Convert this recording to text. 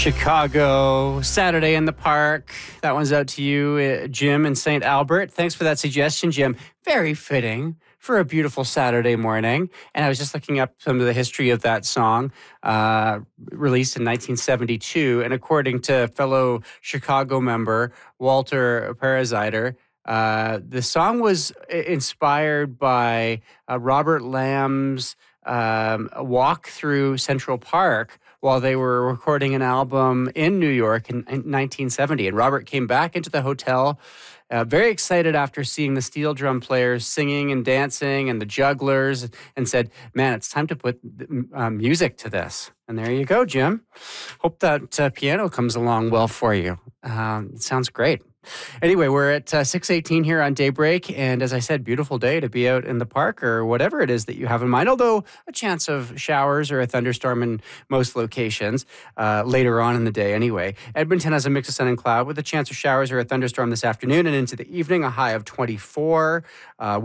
Chicago, Saturday in the Park. That one's out to you, Jim in St. Albert. Thanks for that suggestion, Jim. Very fitting for a beautiful Saturday morning. And I was just looking up some of the history of that song, released in 1972. And according to fellow Chicago member Walter Paraziter, the song was inspired by Robert Lamb's walk through Central Park while they were recording an album in New York in 1970. And Robert came back into the hotel very excited after seeing the steel drum players singing and dancing and the jugglers, and said, man, it's time to put music to this. And there you go, Jim. Hope that piano comes along well for you. It sounds great. Anyway, we're at 6:18 here on Daybreak, and as I said, beautiful day to be out in the park or whatever it is that you have in mind, although a chance of showers or a thunderstorm in most locations later on in the day anyway. Edmonton has a mix of sun and cloud with a chance of showers or a thunderstorm this afternoon and into the evening, a high of 24.